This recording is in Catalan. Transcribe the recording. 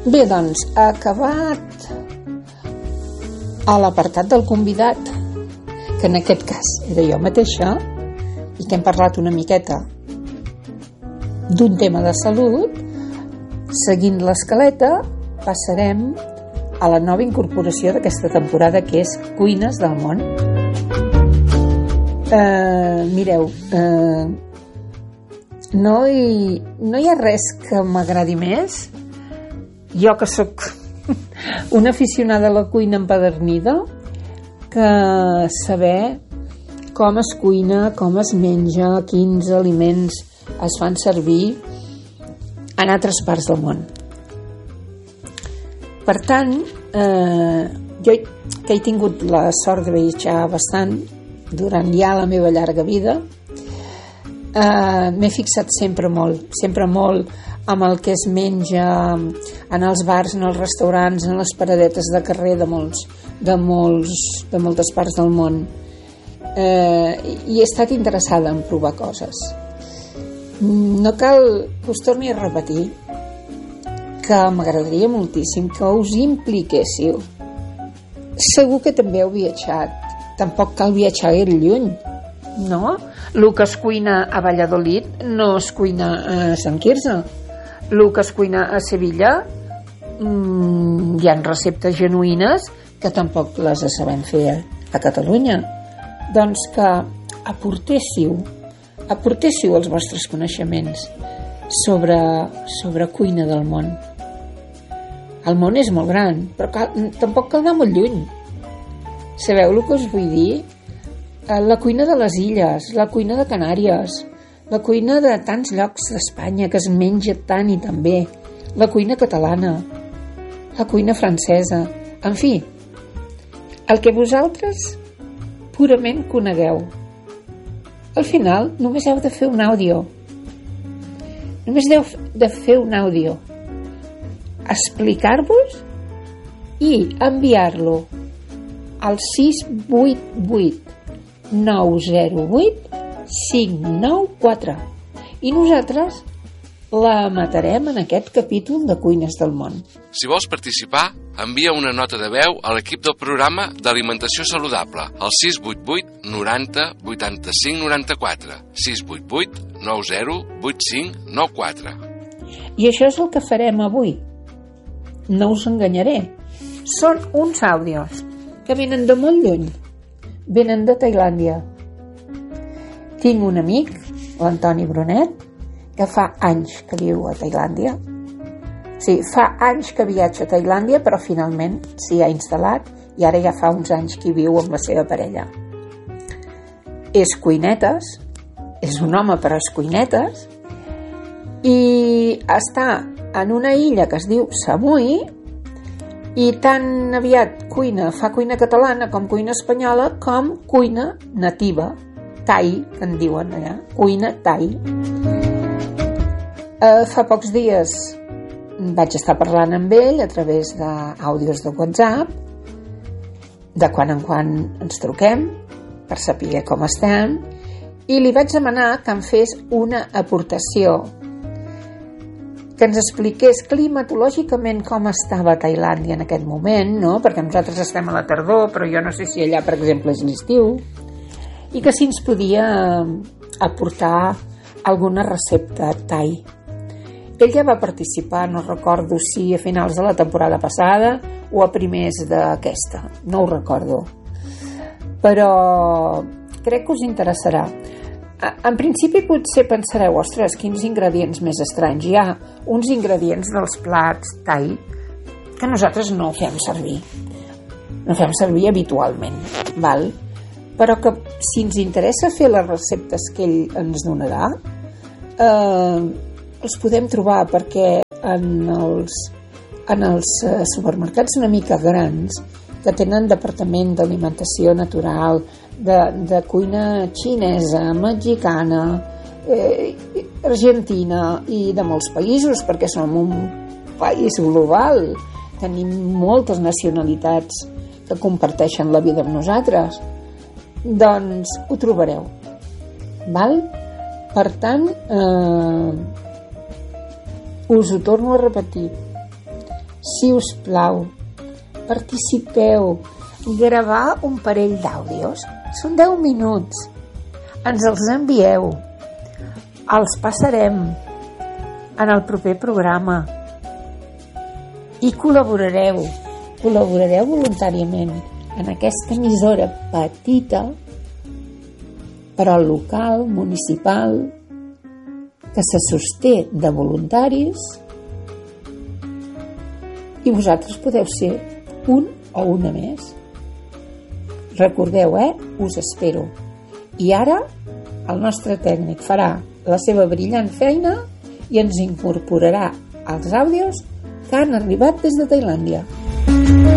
Bé, doncs, acabat a l'apartat del convidat, que en aquest cas era jo mateixa, i que hem parlat una miqueta d'un tema de salut, seguint l'escaleta, passarem a la nova incorporació d'aquesta temporada, que és Cuines del Món. Mireu, no hi ha res que m'agradi més. Jo, que sóc una aficionada a la cuina empedernida, que saber com es cuina, com es menja, quins aliments es fan servir en altres parts del món. Per tant, jo que he tingut la sort de viatjar bastant durant ja la meva llarga vida, m'he fixat sempre molt amb el que es menja en els bars, en els restaurants, en les paradetes de carrer de moltes parts del món. I he estat interessada en provar coses. No cal que us torni a repetir que m'agradaria moltíssim que us impliquéssiu. Segur que també heu viatjat. Tampoc cal viatjar gaire lluny, no? El que es cuina a Valladolid no es cuina a Sant Quirze. El que es cuina a Sevilla, hi ha receptes genuïnes que tampoc les sabem fer a Catalunya. Doncs que aportéssiu els vostres coneixements sobre cuina del món. El món és molt gran, però tampoc cal anar molt lluny. Sabeu el que us vull dir? La cuina de les illes, la cuina de Canàries, la cuina de tants llocs d'Espanya que es menja tant i tan bé, la cuina catalana, la cuina francesa, en fi, el que vosaltres purament conegueu. Al final només heu de fer un àudio. Només heu de fer un àudio. Explicar-vos i enviar-lo al 688 908 594 i nosaltres la matarem en aquest capítol de Cuines del Món. Si vols participar, envia una nota de veu a l'equip del programa d'Alimentació Saludable al 688 90 85 94 688 90 85 94. I això és el que farem avui. No us enganyaré. Són uns àudios que venen de molt lluny. Venen de Tailàndia. Tinc un amic, l'Antoni Brunet, que fa anys que viu a Tailàndia. Sí, fa anys que viatja a Tailàndia, però finalment s'hi ha instal·lat i ara ja fa uns anys que hi viu amb la seva parella. És cuinetes, és un home però és cuinetes, i està en una illa que es diu Samui, i tan aviat fa cuina catalana com cuina espanyola com cuina nativa, tai, que en diuen allà, cuina tai. Fa pocs dies vaig estar parlant amb ell a través d'àudios de WhatsApp, de quan en quan ens truquem per saber com estem, i li vaig demanar que em fes una aportació, que ens expliqués climatològicament com estava Tailàndia en aquest moment, no? Perquè nosaltres estem a la tardor, però jo no sé si allà, per exemple, és l'estiu, i que si ens podia aportar alguna recepta thai. Ell ja va participar, no recordo si a finals de la temporada passada o a primers d'aquesta, no ho recordo. Però crec que us interessarà. En principi potser pensareu, ostres, quins ingredients més estranys. Hi ha uns ingredients dels plats thai que nosaltres no fem servir. No fem servir habitualment, val? Però que si ens interessa fer les receptes que ell ens donarà, els podem trobar, perquè en els supermercats una mica grans, que tenen departament d'alimentació natural, de cuina xinesa, mexicana, argentina i de molts països, perquè som un país global, tenim moltes nacionalitats que comparteixen la vida amb nosaltres, doncs ho trobareu, val? Per tant, us ho torno a repetir, Si us plau, participeu, gravar un parell d'àudios. Són 10 minuts. Ens els envieu. Els passarem en el proper programa. I col·laborareu voluntàriament en aquesta emissora petita, però local, municipal, que se sosté de voluntaris, i vosaltres podeu ser un o una més. Recordeu, us espero. I ara el nostre tècnic farà la seva brillant feina i ens incorporarà els àudios que han arribat des de Tailàndia.